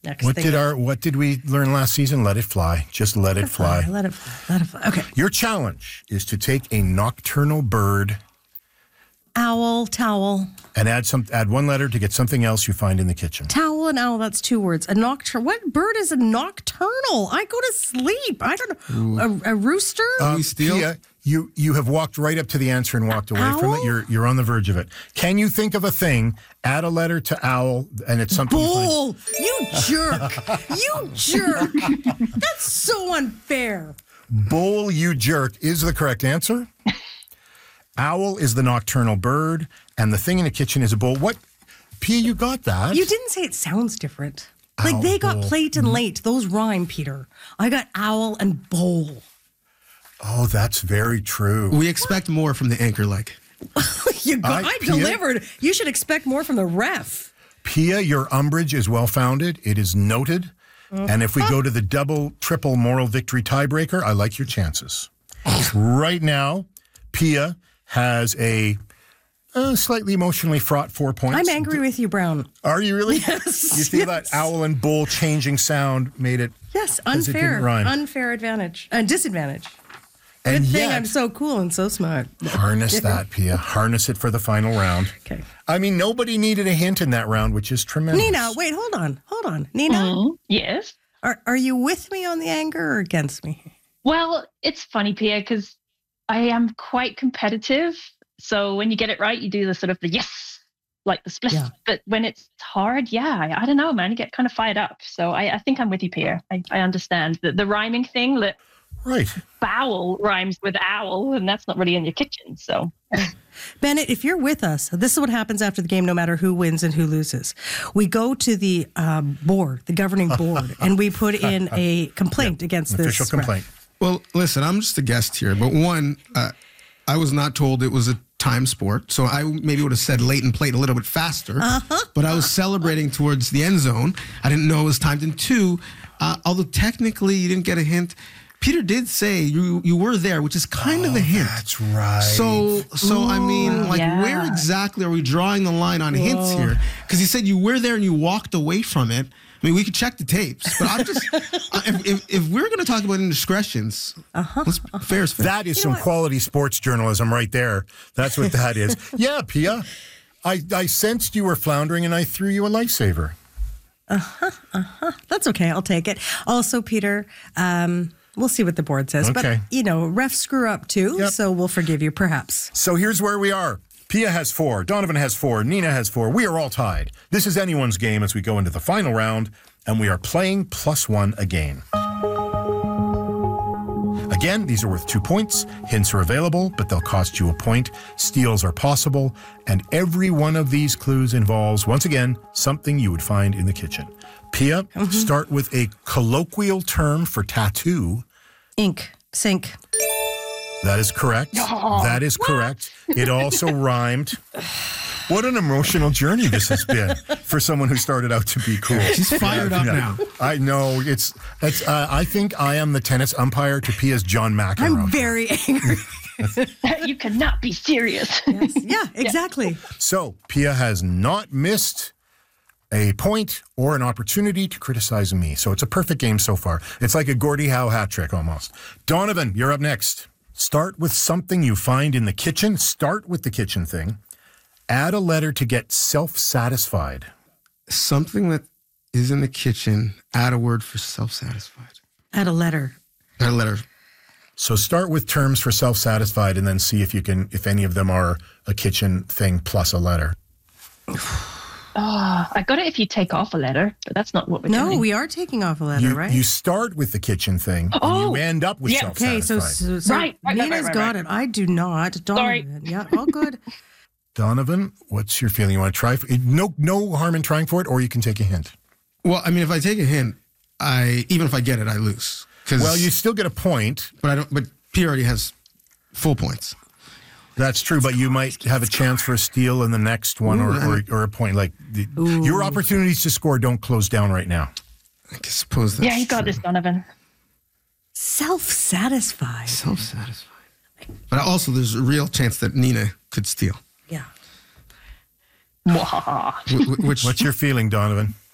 What did we learn last season? Let it fly. Just let it fly. Let it fly. Okay. Your challenge is to take a nocturnal bird, owl, towel, and add one letter to get something else you find in the kitchen. Towel and owl, that's 2 words. A nocturnal. What bird is a nocturnal? I go to sleep. I don't know. A rooster? Pia, you have walked right up to the answer and walked away from it. You're on the verge of it. Can you think of a thing, add a letter to owl, and it's something bull. You jerk. You jerk. That's so unfair. Bull, you jerk, is the correct answer. Owl is the nocturnal bird, and the thing in the kitchen is a bowl. What? Pia, you got that? You didn't say it sounds different. Owl, like they got bowl. plate and late. Those rhyme, Peter. I got owl and bowl. Oh, that's very true. We expect more from the anchor leg. I delivered. You should expect more from the ref. Pia, your umbrage is well-founded. It is noted. And if we go to the double, triple moral victory tiebreaker, I like your chances. Right now, Pia has a slightly emotionally fraught 4 points. I'm angry with you, Brown. Are you really? Yes. You feel that owl and bull changing sound made it... Yes, It didn't unfair. rhyme. Unfair advantage. Disadvantage. And Good thing yet, I'm so cool and so smart. harness that, Pia. Harness it for the final round. Okay. I mean, nobody needed a hint in that round, which is tremendous. Nina, wait, hold on. Nina, Yes. are you with me on the anger or against me? Well, it's funny, Pia, because I am quite competitive. So when you get it right, you do the sort of the yes, like the split. Yeah. But when it's hard, I don't know, man, you get kind of fired up. So I think I'm with you, Pia. I understand the rhyming thing. That Right. bowel rhymes with owl, and that's not really in your kitchen. So Bennett, if you're with us, this is what happens after the game, no matter who wins and who loses. We go to the board, the governing board, and we put in a complaint against this. Official complaint. Well, listen, I'm just a guest here, but one, I was not told it was a time sport, so I maybe would have said late and played a little bit faster, but I was celebrating towards the end zone. I didn't know it was timed. And 2, although technically you didn't get a hint, Peter did say you were there, which is kind of a hint. That's right. So I mean, like, Yeah. where exactly are we drawing the line on hints here? Because he said you were there and you walked away from it. I mean, we could check the tapes, but I'm just if we're going to talk about indiscretions, fair is fair. That is some quality sports journalism right there. That's what that is. Yeah, Pia, I sensed you were floundering and I threw you a lifesaver. That's okay. I'll take it. Also, Peter, we'll see what the board says. Okay. But, refs screw up too, Yep. so we'll forgive you, perhaps. So here's where we are. Pia has 4, Donovan has 4, Nina has 4. We are all tied. This is anyone's game as we go into the final round, and we are playing +1 again. Again, these are worth 2 points. Hints are available, but they'll cost you a point. Steals are possible, and every one of these clues involves, once again, something you would find in the kitchen. Pia, start with a colloquial term for tattoo. Ink, sink. That is correct. That is correct. It also rhymed. What an emotional journey this has been for someone who started out to be cool. She's fired up now. I know. It's. I think I am the tennis umpire to Pia's John McEnroe. I'm very angry. you cannot be serious. Yes. Yeah, exactly. So Pia has not missed a point or an opportunity to criticize me. So it's a perfect game so far. It's like a Gordie Howe hat trick almost. Donovan, you're up next. Start with something you find in the kitchen. Start with the kitchen thing. Add a letter to get self-satisfied. Something that is in the kitchen, add a word for self-satisfied. Add a letter. Add a letter. So start with terms for self-satisfied and then see if any of them are a kitchen thing plus a letter. I got it if you take off a letter, but that's not what we're doing. No, we are taking off a letter, right? You start with the kitchen thing and you end up with Okay, self-satisfied. so Right. Nina's got it. I do not. Donovan. Yeah, all good. Donovan, what's your feeling? You want to try? No harm in trying for it, or you can take a hint. Well, I mean, if I take a hint, even if I get it, I lose. Well, you still get a point. But I don't. But P already has full points. That's true, but you might have a chance for a steal in the next one or a point. Like your opportunities to score don't close down right now. I suppose that's You got this, Donovan. Self-satisfied. Self-satisfied. But also, there's a real chance that Nina could steal. Yeah. Which What's your feeling, Donovan?